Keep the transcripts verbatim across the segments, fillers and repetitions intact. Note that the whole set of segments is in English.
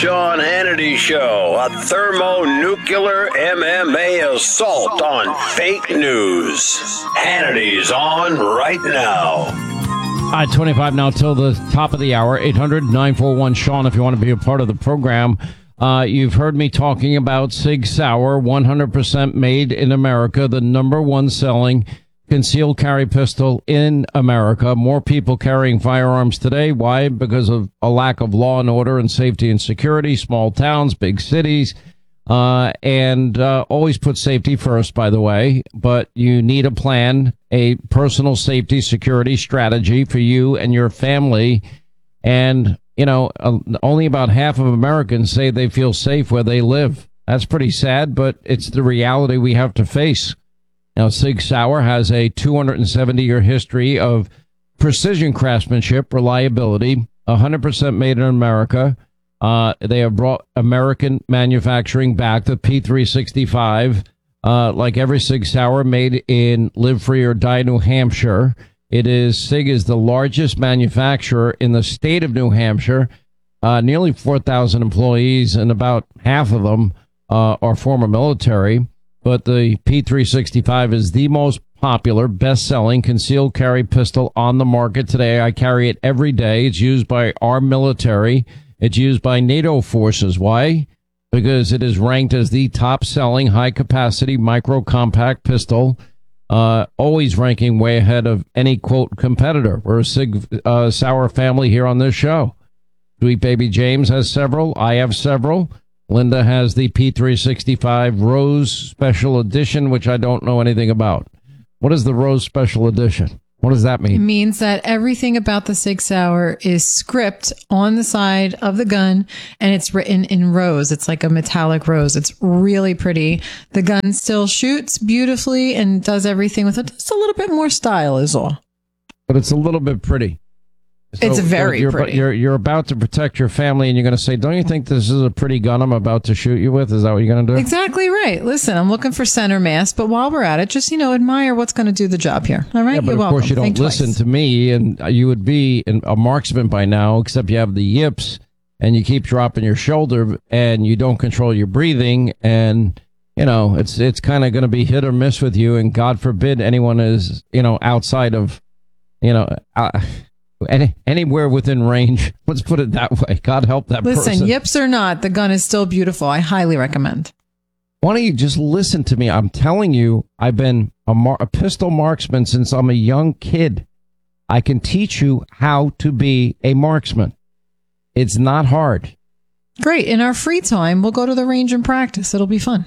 Sean Hannity Show, a thermonuclear M M A assault on fake news. Hannity's on right now. All right, twenty-five now till the top of the hour. eight hundred nine four one Sean if you want to be a part of the program. Uh, you've heard me talking about Sig Sauer, one hundred percent made in America, the number one selling concealed carry pistol in America. More people carrying firearms today. Why? Because of a lack of law and order and safety and security, small towns, big cities, uh, and uh, always put safety first, by the way. But you need a plan, a personal safety security strategy for you and your family. And, you know, uh, only about half of Americans say they feel safe where they live. That's pretty sad, but it's the reality we have to face. Now, Sig Sauer has a two hundred seventy year history of precision craftsmanship, reliability, one hundred percent made in America. Uh, they have brought American manufacturing back. The P three sixty-five, uh, like every Sig Sauer, made in Live Free or Die, New Hampshire. It is, Sig is the largest manufacturer in the state of New Hampshire. Uh, nearly four thousand employees, and about half of them uh, are former military. But the P three sixty-five is the most popular, best-selling concealed carry pistol on the market today. I carry it every day. It's used by our military. It's used by NATO forces. Why? Because it is ranked as the top-selling high-capacity micro-compact pistol, uh, always ranking way ahead of any, quote, competitor. We're a Sig uh, Sauer family here on this show. Sweet Baby James has several. I have several. Linda has the P three sixty-five Rose Special Edition, which I don't know anything about. What is the Rose Special Edition? What does that mean? It means that everything about the Sig Sauer is script on the side of the gun, and it's written in rose. It's like a metallic rose. It's really pretty. The gun still shoots beautifully and does everything with it. Just a little bit more style is all. But it's a little bit pretty. So, it's very so you're, pretty. You're, you're about to protect your family, and you're going to say, don't you think this is a pretty gun I'm about to shoot you with? Is that what you're going to do? Exactly right. Listen, I'm looking for center mass, but while we're at it, just, you know, admire what's going to do the job here. All right? Yeah, but you're of welcome. course you don't Think listen twice. to me, and you would be a marksman by now, except you have the yips, and you keep dropping your shoulder, and you don't control your breathing, and, you know, it's it's kind of going to be hit or miss with you, and God forbid anyone is, you know, outside of, you know... Uh, Any, anywhere within range. Let's put it that way. God help that Listen, person. Listen, yips or not, the gun is still beautiful. I highly recommend. Why don't you just listen to me? I'm telling you, I've been a, mar- a pistol marksman since I'm a young kid. I can teach you how to be a marksman. It's not hard. Great. In our free time, we'll go to the range and practice. It'll be fun.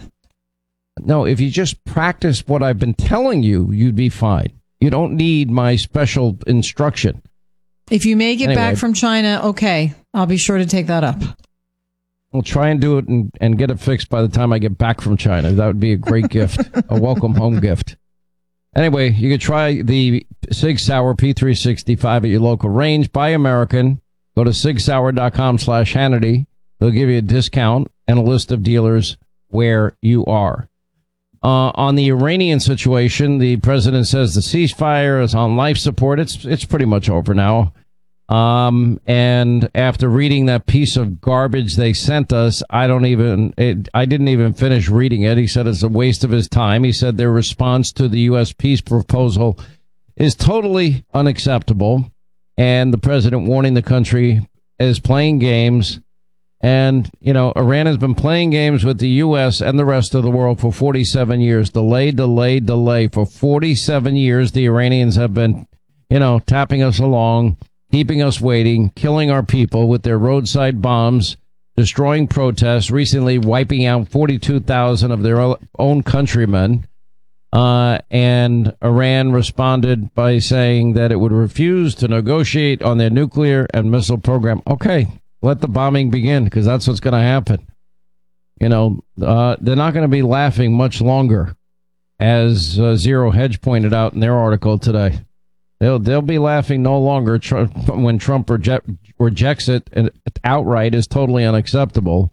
No, if you just practice what I've been telling you, you'd be fine. You don't need my special instruction. If you make it Anyway. back from China, okay, I'll be sure to take that up. We'll try and do it and, and get it fixed by the time I get back from China. That would be a great gift, a welcome home gift. Anyway, you can try the Sig Sauer P three sixty-five at your local range. Buy American. Go to sig sauer dot com slash Hannity. They'll give you a discount and a list of dealers where you are. Uh, on the Iranian situation, the president says the ceasefire is on life support. It's it's pretty much over now. Um, and after reading that piece of garbage they sent us, I don't even it, I didn't even finish reading it. He said it's a waste of his time. He said their response to the U S peace proposal is totally unacceptable. And the president warning the country is playing games. And, you know, Iran has been playing games with the U S and the rest of the world for forty-seven years. Delay, delay, delay. For forty-seven years, the Iranians have been, you know, tapping us along, keeping us waiting, killing our people with their roadside bombs, destroying protests, recently wiping out forty-two thousand of their own countrymen. Uh, and Iran responded by saying that it would refuse to negotiate on their nuclear and missile program. Okay. Let the bombing begin, because that's what's going to happen. You know, uh, they're not going to be laughing much longer, as uh, Zero Hedge pointed out in their article today. They'll they'll be laughing no longer tr- when Trump reject, rejects it and outright is totally unacceptable.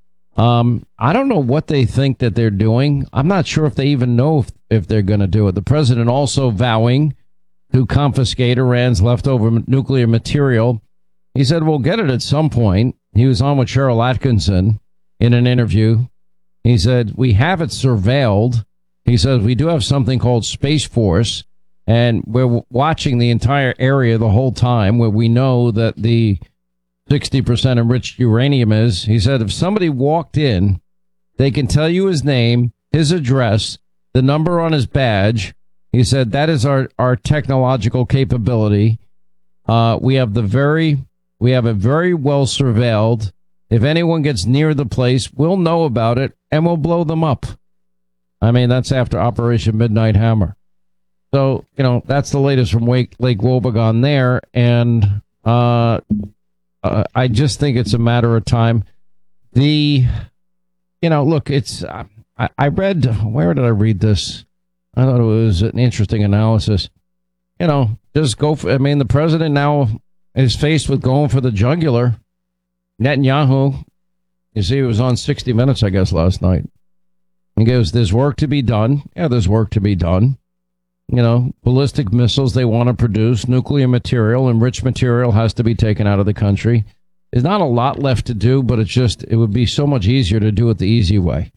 Um, I don't know what they think that they're doing. I'm not sure if they even know if, if they're going to do it. The president also vowing to confiscate Iran's leftover nuclear material He said, we'll get it at some point. He was on with Cheryl Atkinson in an interview. He said, we have it surveilled. He says, we do have something called Space Force, and we're watching the entire area the whole time where we know that the sixty percent enriched uranium is. He said, if somebody walked in, they can tell you his name, his address, the number on his badge. He said, that is our, our technological capability. Uh, we have the very, we have it very well surveilled. If anyone gets near the place, we'll know about it and we'll blow them up. I mean, that's after Operation Midnight Hammer. So, you know, that's the latest from Wake, Lake Wobegon there. And uh, uh, I just think it's a matter of time. The, you know, look, it's, uh, I, I read, where did I read this? I thought it was an interesting analysis. You know, just go for, I mean, the president now is faced with going for the jugular. Netanyahu, you see, he was on sixty minutes, I guess, last night. He goes, there's work to be done. Yeah, there's work to be done. You know, ballistic missiles they want to produce, nuclear material, enriched material has to be taken out of the country. There's not a lot left to do, but it's just, it would be so much easier to do it the easy way.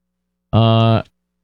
Uh,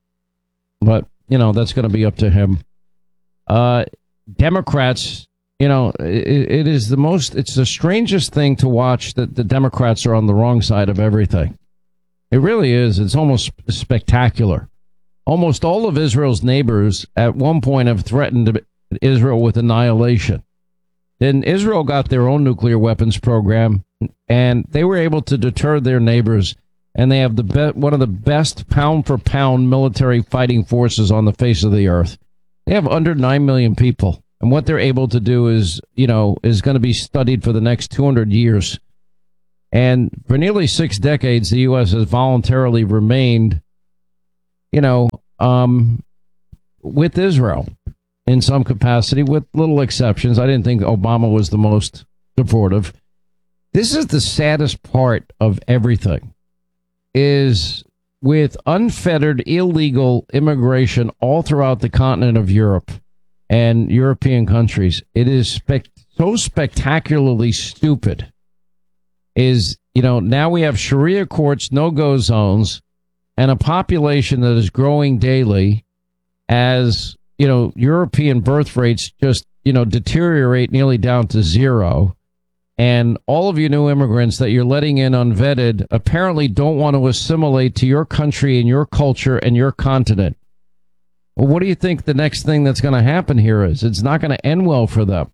but, you know, that's going to be up to him. Uh, Democrats, you know, it, it is the most, it's the strangest thing to watch that the Democrats are on the wrong side of everything. It really is. It's almost spectacular. Almost all of Israel's neighbors at one point have threatened Israel with annihilation. Then Israel got their own nuclear weapons program, and they were able to deter their neighbors, and they have the be- one of the best pound-for-pound military fighting forces on the face of the earth. They have under nine million people, and what they're able to do is, you know, is going to be studied for the next two hundred years. And for nearly six decades, the U S has voluntarily remained, you know, um, with Israel in some capacity, with little exceptions. I didn't think Obama was the most supportive. This is the saddest part of everything, is with unfettered illegal immigration all throughout the continent of Europe and European countries. It is spec- so spectacularly stupid. Is, you know, now we have Sharia courts, no-go zones, and a population that is growing daily as, you know, European birth rates just, you know, deteriorate nearly down to zero. And all of you new immigrants that you're letting in unvetted apparently don't want to assimilate to your country and your culture and your continent. Well, what do you think the next thing that's going to happen here is? It's not going to end well for them.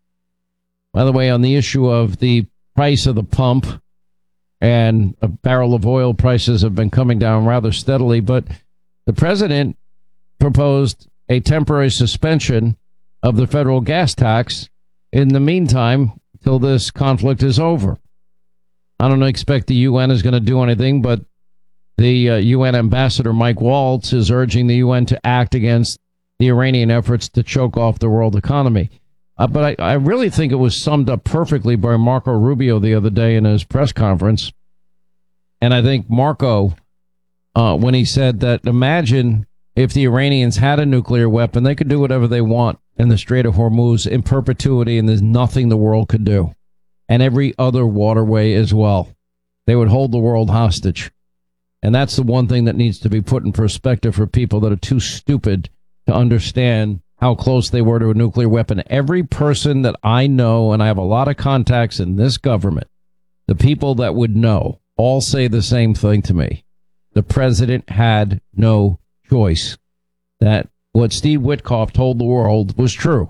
By the way, on the issue of the price of the pump, and a barrel of oil prices have been coming down rather steadily, but the president proposed a temporary suspension of the federal gas tax in the meantime till this conflict is over. I don't expect the U N is going to do anything, but the uh, U N ambassador Mike Waltz is urging the U N to act against the Iranian efforts to choke off the world economy. Uh, but I, I really think it was summed up perfectly by Marco Rubio the other day in his press conference. And I think Marco, uh, when he said that, imagine if the Iranians had a nuclear weapon, they could do whatever they want in the Strait of Hormuz in perpetuity, and there's nothing the world could do. And every other waterway as well. They would hold the world hostage. And that's the one thing that needs to be put in perspective for people that are too stupid to understand how close they were to a nuclear weapon. Every person that I know, and I have a lot of contacts in this government, the people that would know, all say the same thing to me. The president had no choice. That what Steve Witkoff told the world was true.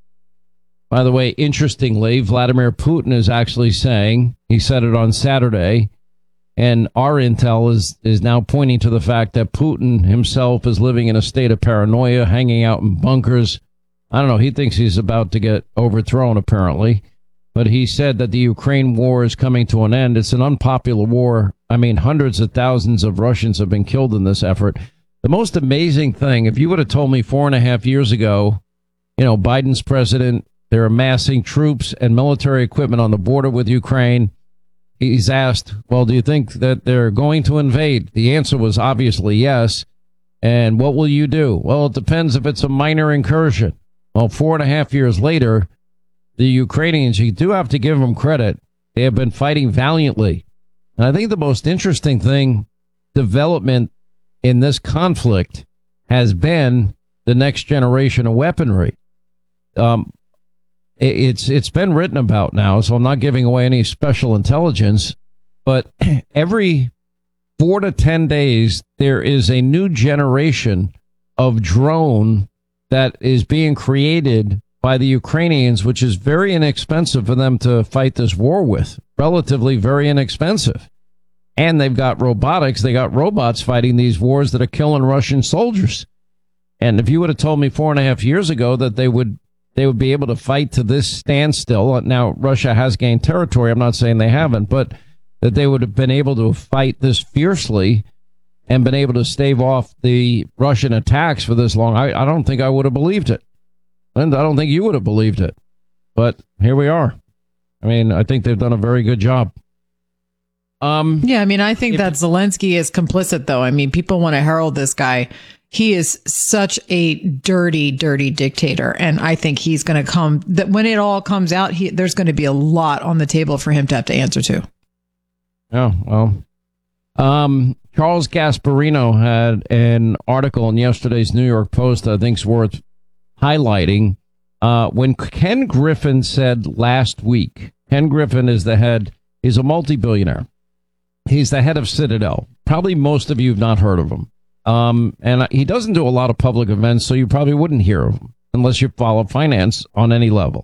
By the way, interestingly, Vladimir Putin is actually saying, he said it on Saturday, and our intel is, is now pointing to the fact that Putin himself is living in a state of paranoia, hanging out in bunkers. I don't know. He thinks he's about to get overthrown, apparently. But he said that the Ukraine war is coming to an end. It's an unpopular war. I mean, hundreds of thousands of Russians have been killed in this effort. The most amazing thing, if you would have told me four and a half years ago, you know, Biden's president, they're amassing troops and military equipment on the border with Ukraine. He's asked, well, do you think that they're going to invade? The answer was obviously yes. And what will you do? Well, it depends if it's a minor incursion. Well, four and a half years later, the Ukrainians, you do have to give them credit. They have been fighting valiantly. And I think the most interesting thing, development in this conflict, has been the next generation of weaponry. Um, it, it's it's been written about now, so I'm not giving away any special intelligence, but every four to ten days, there is a new generation of drone that is being created by the Ukrainians, which is very inexpensive for them to fight this war with. Relatively very inexpensive. And they've got robotics. They got robots fighting these wars that are killing Russian soldiers. And if you would have told me four and a half years ago that they would they would be able to fight to this standstill, now Russia has gained territory. I'm not saying they haven't, but that they would have been able to fight this fiercely and been able to stave off the Russian attacks for this long, I, I don't think I would have believed it. And I don't think you would have believed it. But here we are. I mean, I think they've done a very good job. Um, yeah, I mean, I think if, that Zelensky is complicit, though. I mean, people want to herald this guy. He is such a dirty, dirty dictator. And I think he's going to come, that when it all comes out, he, there's going to be a lot on the table for him to have to answer to. Oh, well. Um, Charles Gasparino had an article in yesterday's New York Post that I think is worth highlighting. Uh, when Ken Griffin said last week, Ken Griffin is the head, he's a multi-billionaire. He's the head of Citadel. Probably most of you have not heard of him. Um, and he doesn't do a lot of public events, so you probably wouldn't hear of him unless you follow finance on any level.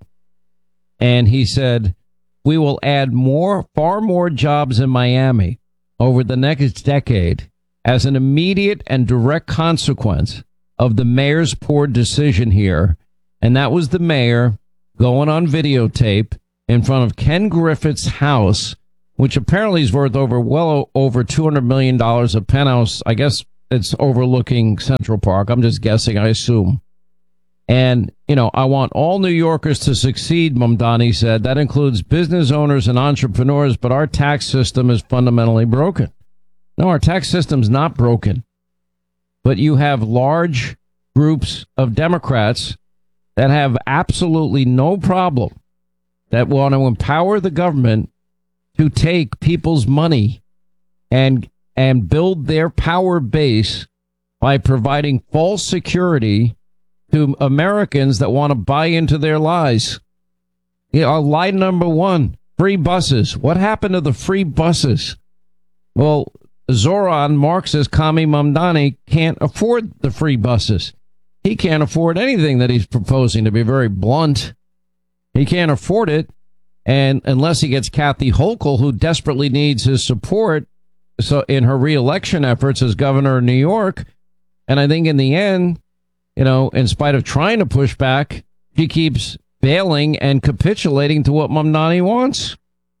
And he said, we will add more, far more jobs in Miami over the next decade as an immediate and direct consequence of the mayor's poor decision here. And that was the mayor going on videotape in front of Ken Griffith's house, which apparently is worth over well over two hundred million dollars, a penthouse. I guess it's overlooking Central Park. I'm just guessing, I assume. And, you know, I want all New Yorkers to succeed, Mamdani said. That includes business owners and entrepreneurs, but our tax system is fundamentally broken. No, our tax system's not broken. But you have large groups of Democrats that have absolutely no problem, that want to empower the government to take people's money and and build their power base by providing false security to Americans that want to buy into their lies. You know, lie number one, free buses. What happened to the free buses? Well, Zoran, Marxist Kami Mamdani, can't afford the free buses. He can't afford anything that he's proposing, to be very blunt. He can't afford it. And unless he gets Kathy Hochul, who desperately needs his support so in her reelection efforts as governor of New York. And I think in the end, you know, in spite of trying to push back, she keeps bailing and capitulating to what Mamdani wants.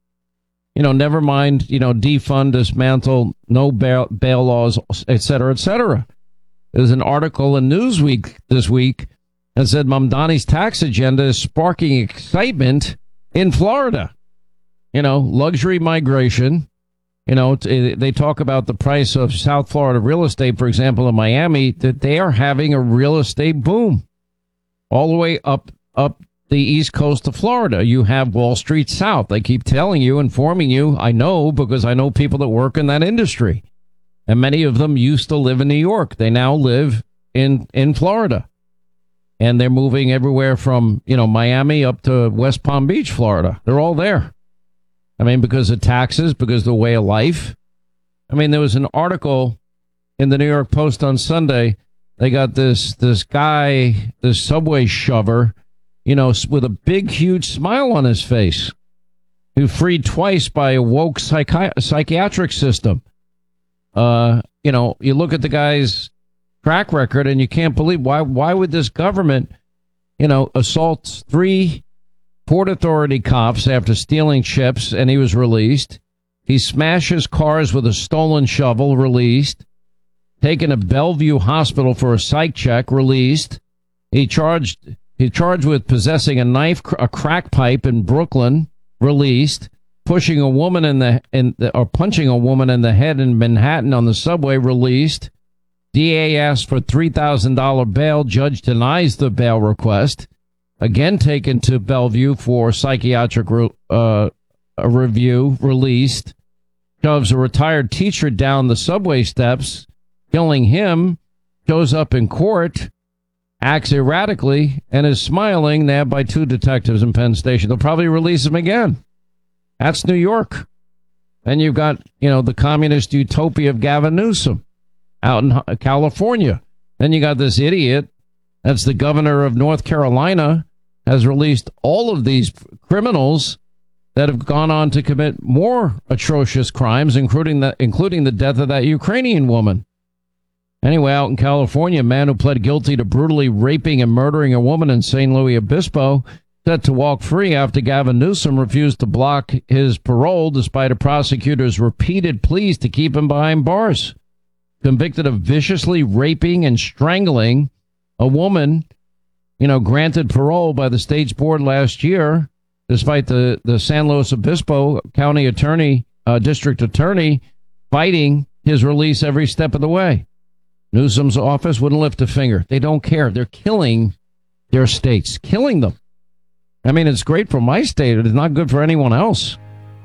You know, never mind, you know, defund, dismantle, no bail, bail laws, et cetera, et cetera. There's an article in Newsweek this week that said Mamdani's tax agenda is sparking excitement in Florida. You know, luxury migration. You know, they talk about the price of South Florida real estate, for example, in Miami, that they are having a real estate boom all the way up, up the east coast of Florida. You have Wall Street South. They keep telling you, informing you. I know because I know people that work in that industry. And many of them used to live in New York. They now live in, in Florida. And they're moving everywhere from, you know, Miami up to West Palm Beach, Florida. They're all there. I mean, because of taxes, because of the way of life. I mean, there was an article in the New York Post on Sunday. They got this this guy, this subway shover, you know, with a big, huge smile on his face, who freed twice by a woke psychi- psychiatric system. Uh, you know, you look at the guy's track record and you can't believe why. Why would this government, you know, assault three Port Authority cops after stealing chips, and he was released. He smashes cars with a stolen shovel, released. Taken to Bellevue Hospital for a psych check, released. He charged he charged with possessing a knife, a crack pipe in Brooklyn, released. Pushing a woman in the in the, or punching a woman in the head in Manhattan on the subway, released. D A asked for three thousand dollars bail. Judge denies the bail request. again taken to Bellevue for psychiatric re- uh, a review, released, shoves a retired teacher down the subway steps, killing him, shows up in court, acts erratically, and is smiling, nabbed by two detectives in Penn Station. They'll probably release him again. That's New York. Then you've got, you know, the communist utopia of Gavin Newsom out in California. Then you got this idiot that's the governor of North Carolina, has released all of these criminals that have gone on to commit more atrocious crimes, including the, including the death of that Ukrainian woman. Anyway, out in California, a man who pled guilty to brutally raping and murdering a woman in Saint Louis Obispo set to walk free after Gavin Newsom refused to block his parole despite a prosecutor's repeated pleas to keep him behind bars. Convicted of viciously raping and strangling a woman, you know, granted parole by the state's board last year, despite the, the San Luis Obispo County Attorney, uh, District Attorney, fighting his release every step of the way. Newsom's office wouldn't lift a finger. They don't care. They're killing their states, killing them. I mean, it's great for my state. It's not good for anyone else.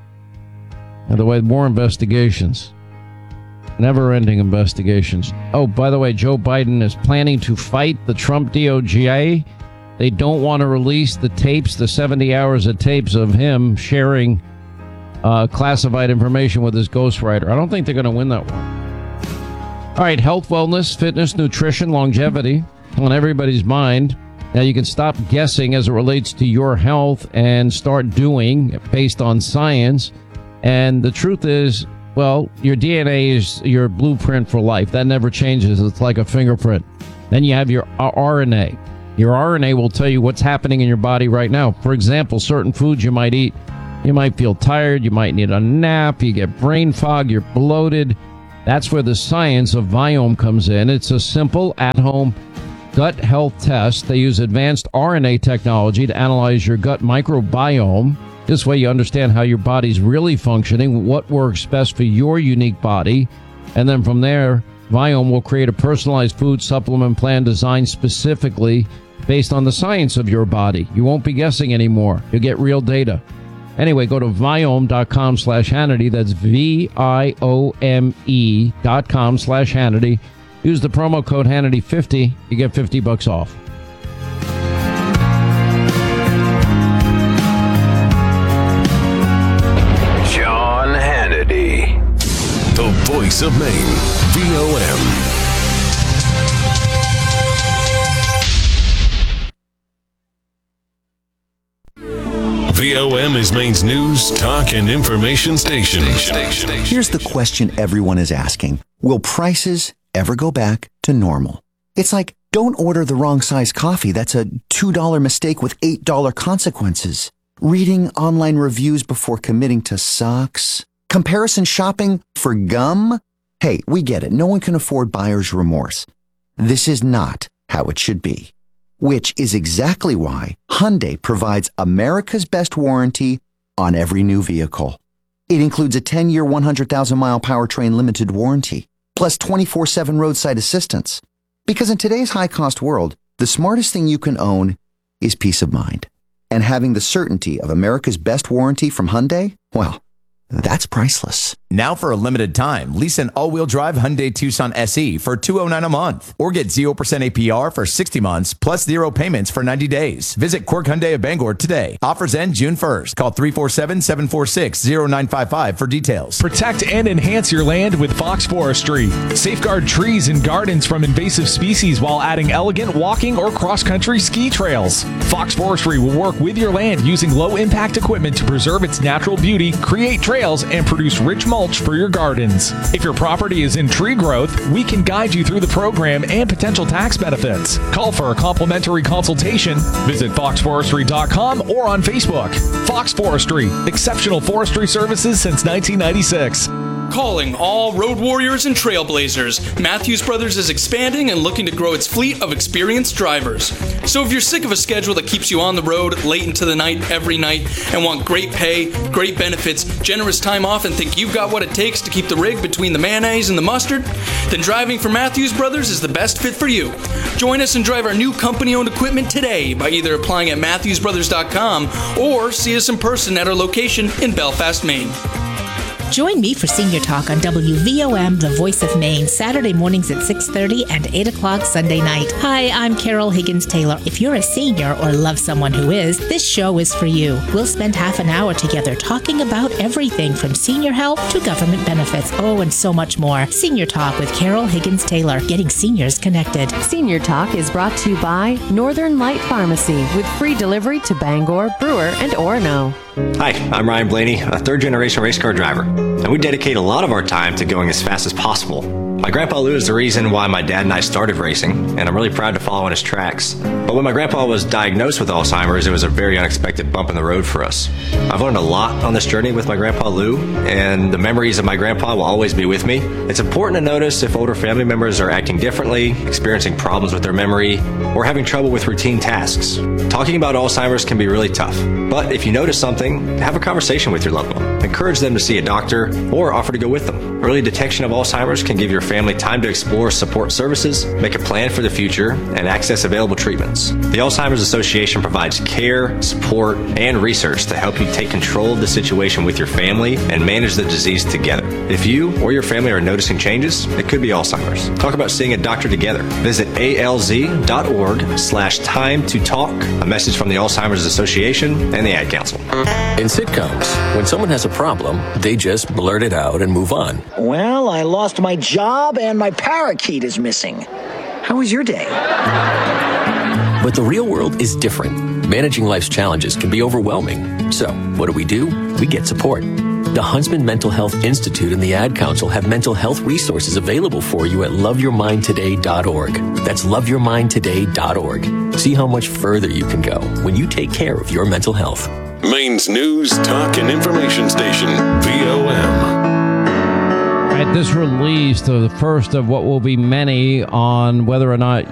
By the way, more investigations. Never-ending investigations. Oh, by the way, Joe Biden is planning to fight the Trump D O J. They don't want to release the tapes, the seventy hours of tapes of him sharing uh, classified information with his ghostwriter. I don't think they're going to win that one. All right, health, wellness, fitness, nutrition, longevity on everybody's mind. Now, you can stop guessing as it relates to your health and start doing based on science. And the truth is, well, your D N A is your blueprint for life. That never changes. It's like a fingerprint. Then you have your R N A. Your R N A will tell you what's happening in your body right now. For example, certain foods you might eat, you might feel tired, you might need a nap, you get brain fog, you're bloated. That's where the science of Viome comes in. It's a simple at-home gut health test. They use advanced R N A technology to analyze your gut microbiome. This way you understand how your body's really functioning, what works best for your unique body. And then from there, Viome will create a personalized food supplement plan designed specifically based on the science of your body. You won't be guessing anymore. You'll get real data. Anyway, go to Viome.com slash Hannity. That's V I O M E dot com slash Hannity. Use the promo code Hannity fifty. You get fifty bucks off. Sean Hannity, the voice of Maine, V O M. V O M is Maine's news, talk, and information station. Here's the question everyone is asking. Will prices ever go back to normal? It's like, don't order the wrong size coffee. That's a two dollar mistake with eight dollar consequences. Reading online reviews before committing to sucks. Comparison shopping for gum? Hey, we get it. No one can afford buyer's remorse. This is not how it should be. Which is exactly why Hyundai provides America's best warranty on every new vehicle. It includes a ten-year, one hundred thousand mile powertrain limited warranty, plus twenty-four seven roadside assistance. Because in today's high-cost world, the smartest thing you can own is peace of mind. And having the certainty of America's best warranty from Hyundai, well, that's priceless. Now for a limited time, lease an all-wheel drive Hyundai Tucson S E for two hundred nine dollars a month. Or get zero percent A P R for sixty months plus zero payments for ninety days. Visit Quirk Hyundai of Bangor today. Offers end June first. Call three four seven, seven four six, zero nine five five for details. Protect and enhance your land with Fox Forestry. Safeguard trees and gardens from invasive species while adding elegant walking or cross-country ski trails. Fox Forestry will work with your land using low-impact equipment to preserve its natural beauty, create trails, and produce rich mulch for your gardens. If your property is in tree growth, we can guide you through the program and potential tax benefits. Call for a complimentary consultation. Visit fox forestry dot com or on Facebook. Fox Forestry, exceptional forestry services since nineteen ninety-six. Calling all road warriors and trailblazers, Matthews Brothers is expanding and looking to grow its fleet of experienced drivers. So if you're sick of a schedule that keeps you on the road late into the night every night and want great pay, great benefits, generous time off, and think you've got what it takes to keep the rig between the mayonnaise and the mustard, then driving for Matthews Brothers is the best fit for you. Join us and drive our new company-owned equipment today by either applying at matthews brothers dot com or see us in person at our location in Belfast, Maine. Join me for Senior Talk on W V O M, the voice of Maine, Saturday mornings at six thirty and eight o'clock Sunday night. Hi, I'm Carol Higgins-Taylor. If you're a senior or love someone who is, this show is for you. We'll spend half an hour together talking about everything from senior health to government benefits. Oh, and so much more. Senior Talk with Carol Higgins-Taylor, getting seniors connected. Senior Talk is brought to you by Northern Light Pharmacy with free delivery to Bangor, Brewer, and Orono. Hi, I'm Ryan Blaney, a third-generation race car driver, and we dedicate a lot of our time to going as fast as possible. My grandpa Lou is the reason why my dad and I started racing, and I'm really proud to follow in his tracks. But when my grandpa was diagnosed with Alzheimer's, it was a very unexpected bump in the road for us. I've learned a lot on this journey with my grandpa Lou, and the memories of my grandpa will always be with me. It's important to notice if older family members are acting differently, experiencing problems with their memory, or having trouble with routine tasks. Talking about Alzheimer's can be really tough, but if you notice something, have a conversation with your loved one. Encourage them to see a doctor or offer to go with them. Early detection of Alzheimer's can give your family time to explore support services, make a plan for the future, and access available treatments. The Alzheimer's Association provides care, support, and research to help you take control of the situation with your family and manage the disease together. If you or your family are noticing changes, it could be Alzheimer's. Talk about seeing a doctor together. Visit alz.org slash time to talk. A message from the Alzheimer's Association and the Ad Council. In sitcoms, when someone has a problem, they just blurt it out and move on. Well, I lost my job and my parakeet is missing. How was your day? But the real world is different. Managing life's challenges can be overwhelming. So, what do we do? We get support. The Huntsman Mental Health Institute and the Ad Council have mental health resources available for you at love your mind today dot org. That's love your mind today dot org. See how much further you can go when you take care of your mental health. Maine's news, talk, and information station, V O M. Right, this released the first of what will be many on whether or not